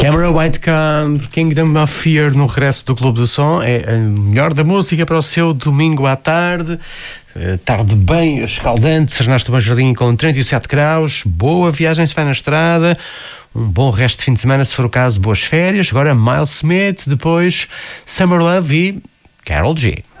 Camera Whitecomb, Kingdom of Fear no regresso do Clube do Som. É a melhor da música para o seu domingo à tarde. Tarde bem escaldante, Ernesto Bom Jardim com 37 graus. Boa viagem se vai na estrada. Um bom resto de fim de semana, se for o caso, boas férias. Agora Miles Smith, depois Summer Love e Karol G.